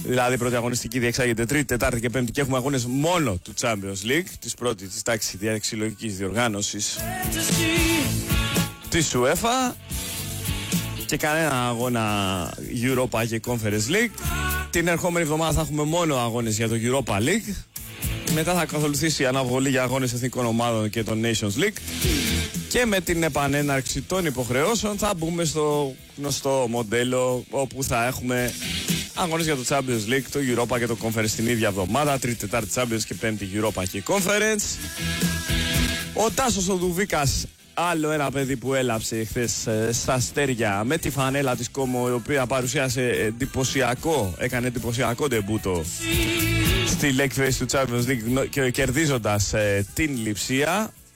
Δηλαδή, πρώτη αγωνιστική διεξάγεται Τρίτη, Τετάρτη και Πέμπτη και έχουμε αγώνες μόνο του Champions League, της πρώτης της τάξης συλλογικής διοργάνωσης της UEFA και κανένα αγώνα Europa και Conference League. Την ερχόμενη εβδομάδα θα έχουμε μόνο αγώνες για το Europa League. Μετά θα ακολουθήσει η αναβολή για αγώνες εθνικών ομάδων και το Nations League. Και με την επανέναρξη των υποχρεώσεων θα μπούμε στο γνωστό μοντέλο όπου θα έχουμε αγώνες για το Champions League, το Europa και το Conference την ίδια εβδομάδα. Τρίτη, Τετάρτη Champions και Πέμπτη Europa και Conference. Ο Τάσος ο Δουβίκας, άλλο ένα παιδί που έλαψε χθες στα αστέρια με τη φανέλα της Κόμο, η οποία παρουσίασε έκανε εντυπωσιακό ντεμπούτο στη Lake Face του Champions League και κερδίζοντας την Λειψία.